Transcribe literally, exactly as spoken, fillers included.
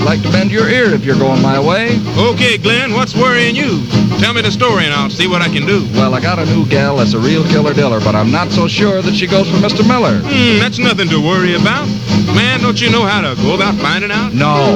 like to bend your ear if you're going my way. Okay, Glenn, what's worrying you? Tell me the story and I'll see what I can do. Well, I got a new gal that's a real killer diller, but I'm not so sure that she goes for Mister Miller. Hmm, that's nothing to worry about. Man, don't you know how to go about finding out? No.